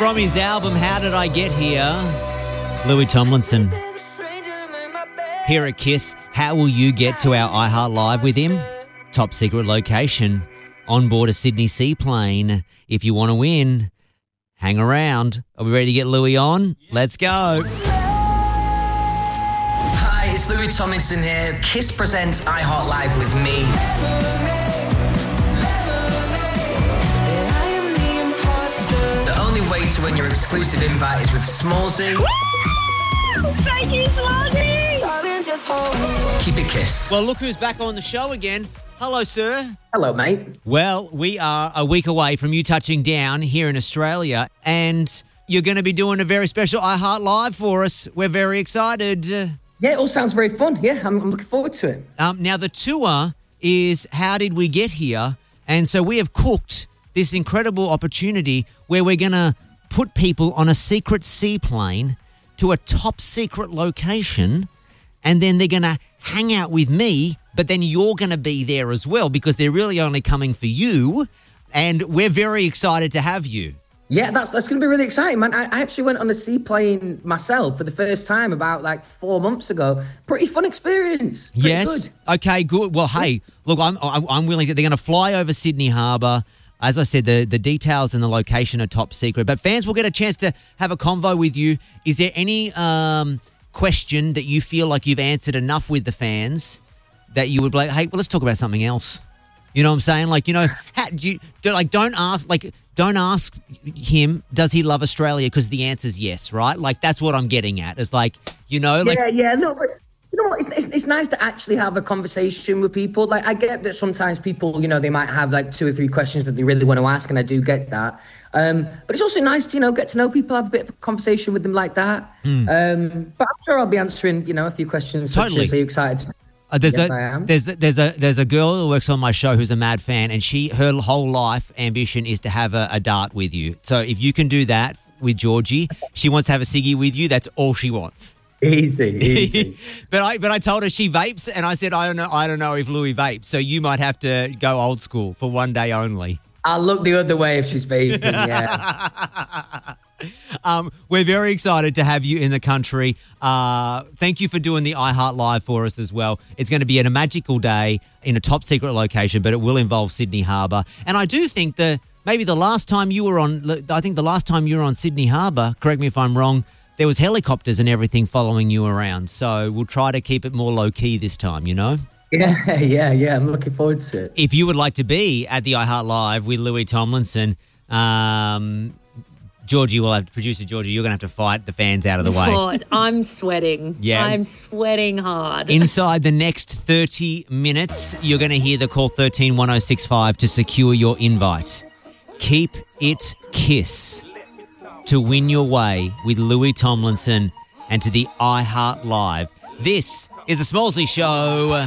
from his album How Did I Get Here? Louis Tomlinson. Here at KISS, how will you get to our iHeart Live with him? Top secret location on board a Sydney seaplane. If you want to win, hang around. Are we ready to get Louis on? Let's go. Hi, it's Louis Tomlinson here. KISS presents iHeart Live with me. The only way to win your exclusive invite is with Smallzy. Thank you, Smallzy! Keep it KISS. Well, look who's back on the show again. Hello, sir. Hello, mate. Well, we are a week away from you touching down here in Australia, and you're going to be doing a very special iHeart Live for us. We're very excited. Yeah, it all sounds very fun. Yeah, I'm looking forward to it. Now, the tour is How Did We Get Here? And so we have cooked this incredible opportunity where we're going to put people on a secret seaplane to a top secret location, and then they're going to hang out with me, but then you're going to be there as well because they're really only coming for you, and we're very excited to have you. Yeah, that's going to be really exciting, man. I actually went on a seaplane myself for the first time about 4 months ago. Pretty fun experience. Pretty Yes. good. Okay, good. Well, hey, look, I'm willing to. They're going to fly over Sydney Harbour. As I said, the details and the location are top secret, but fans will get a chance to have a convo with you. Is there any question that you feel like you've answered enough with the fans that you would be like, hey, well, let's talk about something else? You know what I'm saying? Don't ask him, does he love Australia? Because the answer's yes, right? Like, that's what I'm getting at. It's like, No, but you know what? It's nice to actually have a conversation with people. Like, I get that sometimes people, they might have 2 or 3 questions that they really want to ask, and I do get that. But it's also nice to, get to know people, have a bit of a conversation with them like that. But I'm sure I'll be answering, a few questions. Totally. Such as, are you excited? There's Yes, I am. There's a girl who works on my show who's a mad fan, and her whole life ambition is to have a dart with you. So if you can do that with Georgie, she wants to have a ciggy with you. That's all she wants. Easy. But I told her she vapes, and I said I don't know if Louis vapes, so you might have to go old school for one day only. I'll look the other way if she's vaping, yeah. We're very excited to have you in the country. Thank you for doing the iHeart Live for us as well. It's going to be a magical day in a top secret location, but it will involve Sydney Harbour. And I do think maybe the last time you were on Sydney Harbour, correct me if I'm wrong, there was helicopters and everything following you around. So we'll try to keep it more low-key this time, Yeah, I'm looking forward to it. If you would like to be at the iHeart Live with Louis Tomlinson, Georgie will have producer Georgie. You're going to have to fight the fans out of the way. God, I'm sweating. Yeah. I'm sweating hard. Inside the next 30 minutes, you're going to hear the call 131065 to secure your invite. Keep it KISS to win your way with Louis Tomlinson and to the iHeart Live. This is the Smallzy Show.